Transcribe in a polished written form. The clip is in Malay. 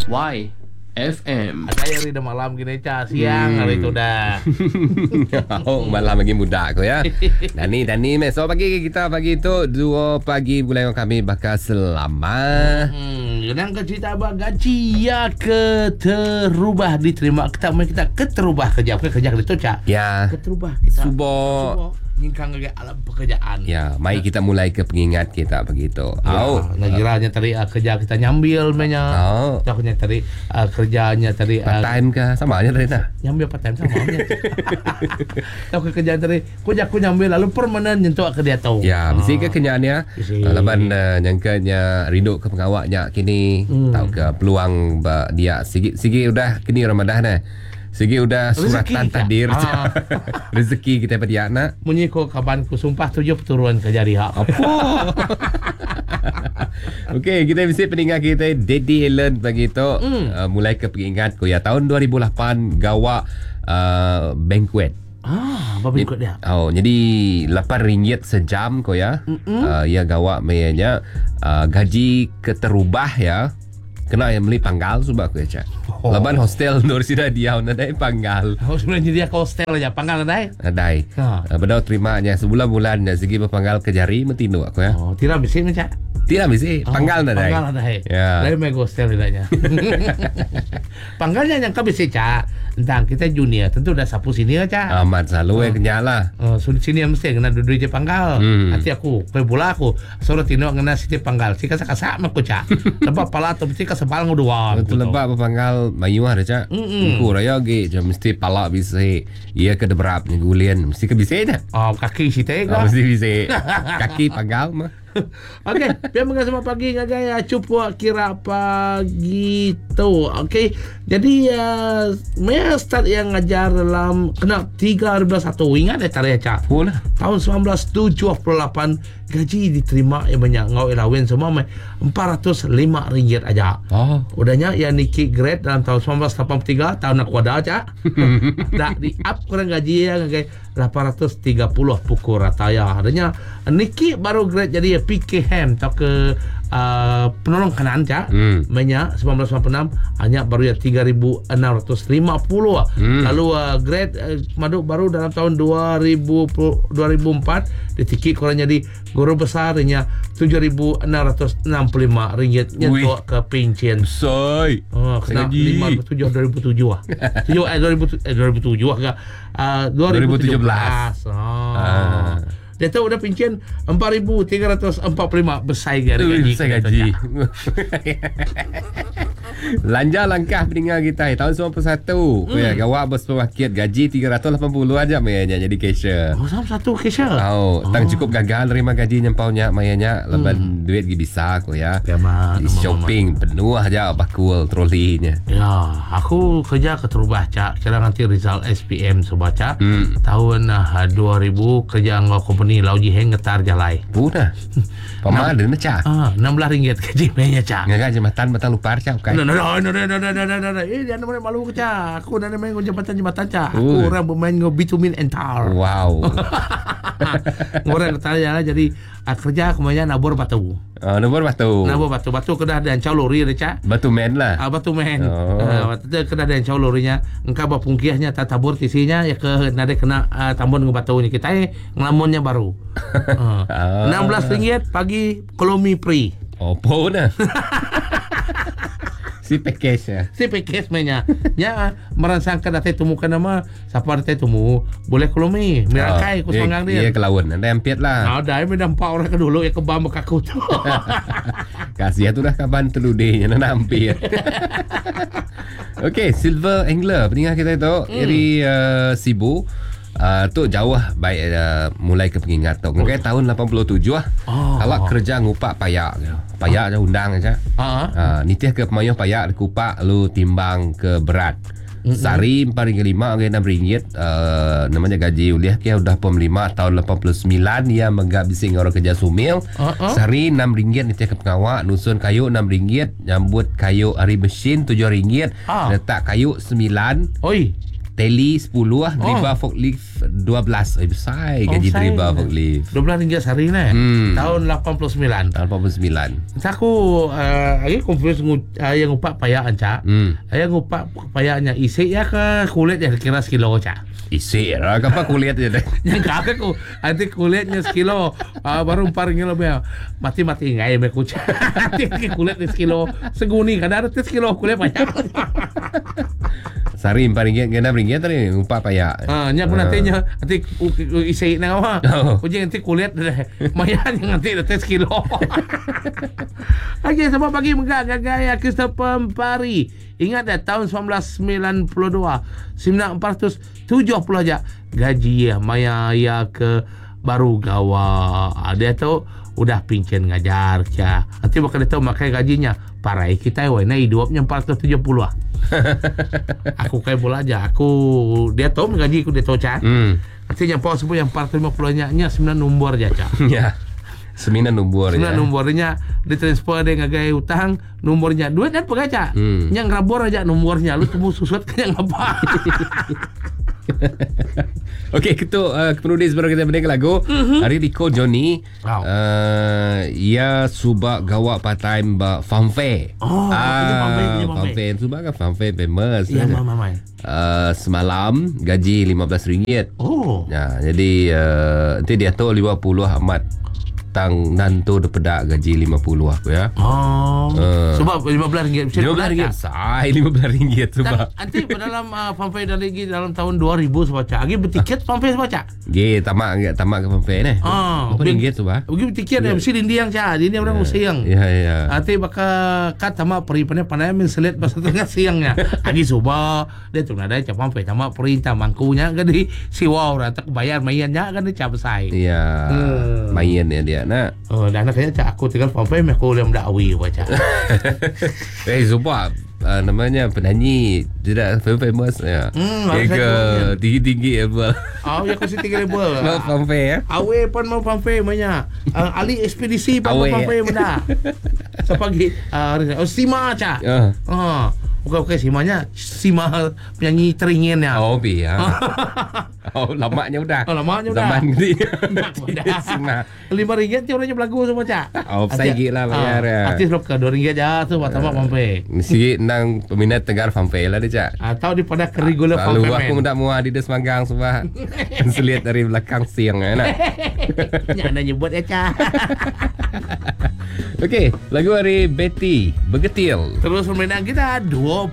FM. Ada hari dah malam gini siang hari tu dah. Oh, malam lagi muda aku ya. Dani so pagi kita pagi tu 2 pagi bulan kami bakal selama. Yang cerita abang gaji ya keterubah diterima kita keterubah kerja itu cak. Ya. Keterubah kita. Subuh. Nyingkang ke alam pekerjaan. Ya, mari kita mulai ke pengingat kita begitu. Nakiranya tadi kerja kita nyambil banyak. Takutnya tadi kerjanya tadi part time ke sama aja tadi nah. Nyambil part time sama aja. Tahu kerjaan tadi aku nyambil lalu permanen nyentuh ke dia tahu. Ya, mesti ke kenyaannya. Laban nyangkanya rindu ke pengawaknya kini. Tahu ke peluang dia sigi udah kini Ramadan dah. Segi udah suratan takdir rezeki kita pada anak. Munyi ko kaban ku sumpah 7 perturuan ke jari hak. Apa? Okey, kita mesti peninggal kita Daddy Helen begitu. Mulai ke pengingat ko ya tahun 2008 gawa banquet. Apa banquet dia? Jadi RM8 sejam ko ya. Ya gawa mayanya gaji keterubah ya. Kena yang beli panggal sebab aku ya cak. Laban hostel nur sida dia nadai panggal. Sebenarnya dia ke hostel aja panggal nadai. Nadai. Bedau terimanya sebulan-bulan dari segi berpanggal ke jari mentinu aku ya. Tidak bising cak. Tidak bisa, panggal nadai. Panggal nadai. Ya. Dari meg hostel tidaknya. Panggalnya yang kau bisa cak. Entang kita junior tentu dah sapu sini cak. Amat selalu kenyala. Sini yang mesti kena duduk je panggal. Nanti aku bola aku suruh tino kena sini panggal. Si kasak aku cak. Lepas pala tu mesti kasebal ngudua. Betul lebat berpanggal mayu ada cak. Ku raya ge mesti pala bisa. Ia ke debrap ngulian mesti ke bisa dah. Kaki si teh ke? Mesti bisa. Kaki panggal mah. Okey, biar mengasah pagi ngagaya cupu kira pagi tu. Okey. Jadi saya start yang ngajar dalam kena 13.1 ingat tarik cak. Pula. Tahun 1978 gaji diterima yang banyak ngau elawin semua RM405 aja. Udahnya yang Niki grade dalam tahun 1983 tahun aku ada cak. Dah di up kurang gaji yang ngagai 830 pukul rata ya. Adanya Niki baru grade jadi PK Ham atau ke penolong kanan cak. Banyak 1996 hanya baru ya 3.650. Lalu grade madu baru dalam tahun 2004 ditiki kurang jadi guru besarnya RM7,665 nyentuh ke pencen. Soy. Kena 507 2007 2007 ke 2017. Dia tahu udah pencen 4,345 bersaing gaji. Lanjut langkah peninggal kita tahun 91. Ya, gawak bos pewakil gaji 380 aja mayanya jadi cashier. Sama satu cashier. Tang cukup gagal terima gaji nyempaunya mayanya leban duit bisa aku ya. Di shopping penuh aja bakul trolinya. Ya, aku kerja keterubah cak. Kira nanti result SPM sebaca tahun 2000 kerja ngau company Lauji Heng ngetar jalai. Udah. Pamadan cak. RM16 gaji mayanya cak. Ngagak jembatan batal lupar cak. Jangan malu cak. Aku dah main jembatan cak. Aku orang bermain bitumin entar. Wow. Orang tanya jadi kerja kemudian nabur batu. Nabur batu kena ada yang caw lori cak. Batu men lah. Batu men. Kena ada yang caw lorinya. Engkau bapungkiahnya tak tabur tisinya ya ke nade kena tambun ke batunya kita ngelamunnya baru. RM16 pagi kolomi free. Apa dah? Si package mainnya. Ya merasakan datang temukan nama siapa datang temu boleh kelomi mirakai ku semangang dia. Iya kelawan ada empiat lah. Ada memang 4 orang ke dulu ya ke bambu kaku tu. Kasih tu dah kaban teludenya nampi. Okey, Silver Angler peninggal kita tu dari Sibu. Tu jauh baik mulai ke pengingat tu. Mungkin tahun 87 lah. Kalau kerja ngupak payak je undang aja. Nitih ke pemayo payak kupak lu timbang ke berat. Sari RM4.5 ke RM6. Namanya gaji uliah ke udah PM5 tahun 89 dia menggak bising orang kerja sumil. Sari RM6 nitih ke pengawak nusun kayu RM6 nyambut kayu hari mesin RM7 letak kayu 9. Oi. Teli 10 lah, dribble forklift 12. Besar gaji dribble forklift. RM12 sehari ni. Tahun 89. Tahun 89. Aku lagi confuse yang upak payak Cak. Yang upak payaknya isi ya ke kulit ya kira sekilo Cak. Isi lah, apa kulit je deh. Yang kakak aku nanti kulitnya sekilo, baru 4 kilo be. Mati ngai me kucing. Nanti kulit sekilo seguni kadang ada sekilo kulit banyak. Sari RM4 kena RM6 tadi upah payak. Nya pun nantinya nanti isi na apa. Kucing nanti kulit deh. Mayan yang nanti ada sekilo. Okey, sebab pagi megah gaya Christopher Pari. Ingat dah tahun 1992 970 aja gaji ya Maya ya ke baru gawa. Dia tu udah pincin ngajar ya. Nanti bakal dia tahu makai gajinya. Parai kita na hidupnya 470 lah. Aku kayak bola aja. Dia tahu gaji aku dia tahu Cak. Nanti yang pau sebut yang 450 nya 9 nombor aja Cak. Ya. 9 nombor 9 nombornya ditransfer dengan gaya utang nomornya duit kan pengaca yang rabor aja nomornya lu temu susut kan yang apa. Okey, kita penulis baru kita mendengar lagu hari Rico Johnny. Ia subak gawak part time fanfare. Fanfare subak kan fanfare famous. Ya mamai. Semalam gaji RM15. Ya, jadi nanti dia tahu 50 amat tang nanto pedak gaji 50 aku ya. Sebab RM15 RM15 sai RM15 sebab. Nanti dalam fanfare dan lagi dalam tahun 2000 sebaca. Lagi bertiket fanfare sebaca. Ge tamak ke fanfare ni. RM4 sebab. Bagi bertiket dia mesti dindiang Cak. Dindiang orang siang. Ya. Nanti bakal kat tamak peripane pandai menselit pasal tengah siangnya. Lagi subah dia tu ada Cak fanfare tamak perintah mangkunya kan di siwa orang tak bayar mainnya kan dia Cak besai. Ya. Mainnya dia nak. Dan akhirnya Cak aku tinggal fanfare aku boleh mendakwi baca. Zubab namanya penyanyi tidak famous ya. Tinggi-tinggi apa. Ya aku si tinggi level. Fanfare ya. Awe pun mau fanfare banyak. Ali ekspedisi pun mau fanfare benda. Sepagi Sima Cak. Bukan Simanya Sima penyanyi teringinnya. Ya. Lamanya udah. Lamanya udah. Zaman ni. Sima. RM5 je orangnya belagu semua Cak. Saya gila bayar ya. Artis lokal RM2 aja tu tamak fanfare. Sikit nang peminat tegar fanfare lah dia Cak. Atau daripada regular fanfare. Lalu aku mudah muah di des magang sebab selihat dari belakang siang nak. Jangan nyebut ya Cak. Okey, lagu hari Betty Begetil. Terus permainan kita 20